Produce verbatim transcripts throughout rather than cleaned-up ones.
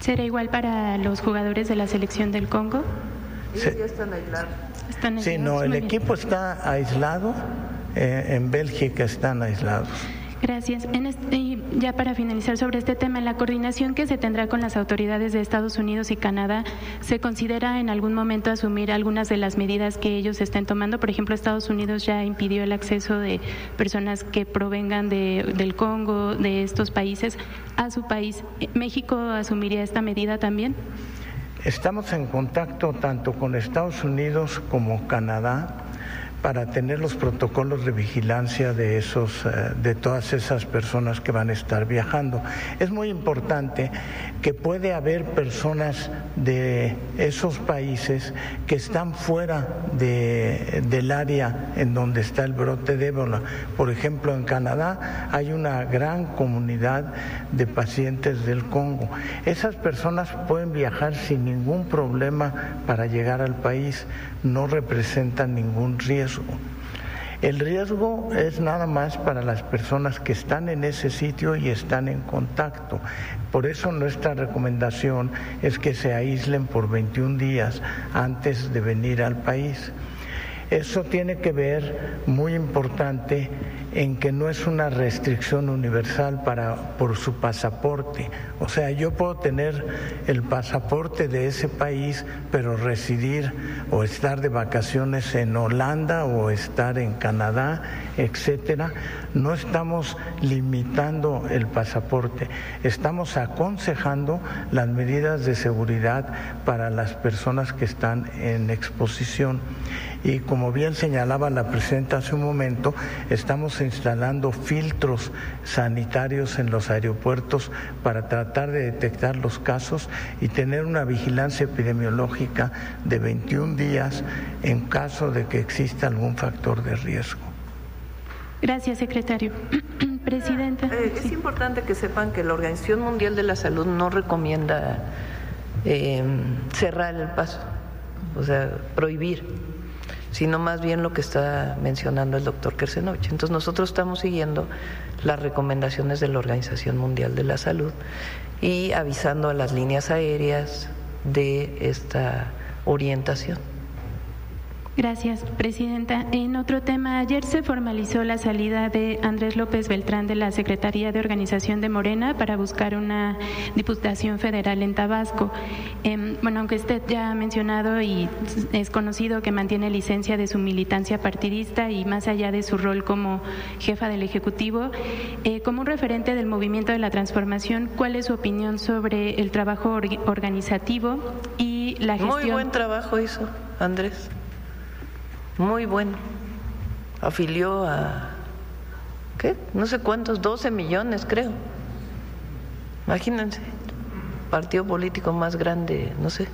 ¿Será igual para los jugadores de la selección del Congo? Sí. Ellos ya están aislados. ¿Están Sí, no, el equipo está aislado, eh, en Bélgica están aislados. Gracias. En este, y ya para finalizar sobre este tema, en la coordinación que se tendrá con las autoridades de Estados Unidos y Canadá, ¿se considera en algún momento asumir algunas de las medidas que ellos estén tomando? Por ejemplo, Estados Unidos ya impidió el acceso de personas que provengan de, del Congo, de estos países, a su país. ¿México asumiría esta medida también? Estamos en contacto tanto con Estados Unidos como Canadá para tener los protocolos de vigilancia de esos, de todas esas personas que van a estar viajando. Es muy importante que puede haber personas de esos países que están fuera de, del área en donde está el brote de ébola. Por ejemplo, en Canadá hay una gran comunidad de pacientes del Congo. Esas personas pueden viajar sin ningún problema para llegar al país, no representan ningún riesgo. El riesgo es nada más para las personas que están en ese sitio y están en contacto. Por eso nuestra recomendación es que se aíslen por veintiún días antes de venir al país. Eso tiene que ver, muy importante, en que no es una restricción universal para, por su pasaporte. O sea, yo puedo tener el pasaporte de ese país, pero residir o estar de vacaciones en Holanda o estar en Canadá, etcétera. No estamos limitando el pasaporte, estamos aconsejando las medidas de seguridad para las personas que están en exposición. Y como bien señalaba la presidenta hace un momento, estamos instalando filtros sanitarios en los aeropuertos para tratar de detectar los casos y tener una vigilancia epidemiológica de veintiún días en caso de que exista algún factor de riesgo. Gracias, secretario. Presidenta. Eh, es sí. importante que sepan que la Organización Mundial de la Salud no recomienda eh, cerrar el paso, o sea, prohibir, sino más bien lo que está mencionando el doctor Kersenovich. Entonces nosotros estamos siguiendo las recomendaciones de la Organización Mundial de la Salud y avisando a las líneas aéreas de esta orientación. Gracias, presidenta. En otro tema, ayer se formalizó la salida de Andrés López Beltrán de la Secretaría de Organización de Morena para buscar una diputación federal en Tabasco. Eh, bueno, aunque usted ya ha mencionado y es conocido que mantiene licencia de su militancia partidista y más allá de su rol como jefa del Ejecutivo, eh, como un referente del movimiento de la transformación, ¿cuál es su opinión sobre el trabajo or- organizativo y la gestión? Muy buen trabajo hizo Andrés. Muy bueno. Afilió a, ¿qué? No sé cuántos, doce millones creo. Imagínense, partido político más grande, no sé.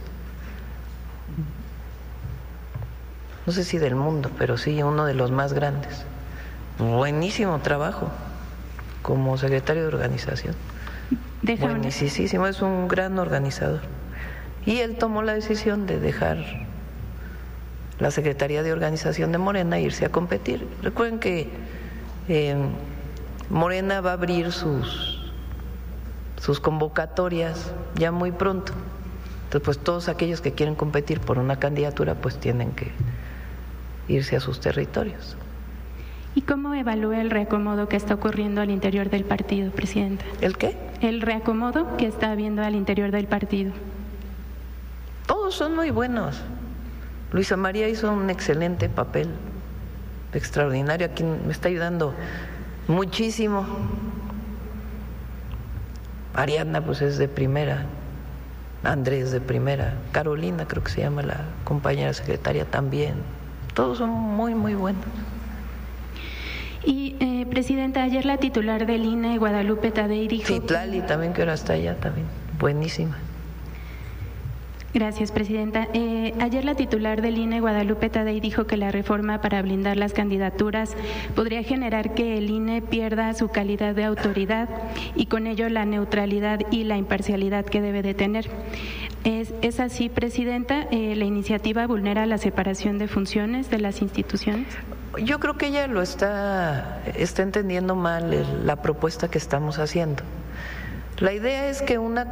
No sé si del mundo, pero sí uno de los más grandes. Buenísimo trabajo como secretario de organización. Déjame. Buenísimo, es un gran organizador. Y él tomó la decisión de dejar la Secretaría de Organización de Morena e irse a competir. Recuerden que eh, Morena va a abrir sus, sus convocatorias ya muy pronto. Entonces, pues todos aquellos que quieren competir por una candidatura, pues tienen que irse a sus territorios. ¿Y cómo evalúa el reacomodo que está ocurriendo al interior del partido, presidenta? ¿El qué? El reacomodo que está habiendo al interior del partido. Todos son muy buenos. Luisa María hizo un excelente papel, extraordinario, aquí me está ayudando muchísimo. Ariadna pues es de primera, Andrés de primera, Carolina creo que se llama la compañera secretaria también. Todos son muy, muy buenos. Y, eh, presidenta, ayer la titular del I N E, Guadalupe Tadei, dijo… Citlali también, que ahora está allá también, buenísima. Gracias, presidenta. Eh, ayer la titular del I N E, Guadalupe Tadei, dijo que la reforma para blindar las candidaturas podría generar que el I N E pierda su calidad de autoridad y con ello la neutralidad y la imparcialidad que debe de tener. ¿Es, es así, presidenta? Eh, ¿La iniciativa vulnera la separación de funciones de las instituciones? Yo creo que ella lo está, está entendiendo mal el, la propuesta que estamos haciendo. La idea es que una